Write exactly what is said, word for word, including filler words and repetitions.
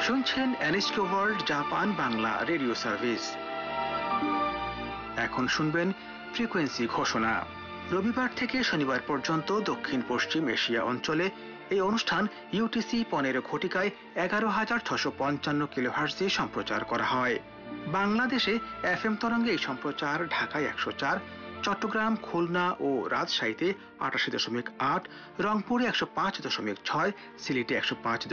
শুনছেন NSK world Japan Bangla radio service. এখন শুনবেন ফ্রিকোয়েন্সি ঘোষণা। রবিবার থেকে শনিবার পর্যন্ত দক্ষিণ পশ্চিম এশিয়া অঞ্চলে এই অনুষ্ঠান ইউটিসি পনেরো ঘটিকায় এগারো হাজার ছশো পঞ্চান্ন কিলোহার্টজে সম্প্রচার করা হয়। বাংলাদেশে এফ এম তরঙ্গে এই সম্প্রচার ঢাকায় একশো চার, চট্টগ্রাম, খুলনা ও রাজশাহীতে আটাশি দশমিক আট, রংপুরে একশো পাঁচ দশমিক ছয়, সিলেটে একশো পাঁচ